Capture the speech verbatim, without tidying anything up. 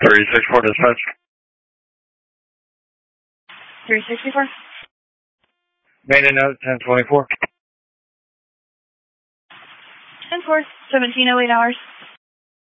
three sixty-four dispatch. three sixty-four. Main and note ten twenty-four. ten four, seventeen oh eight hours.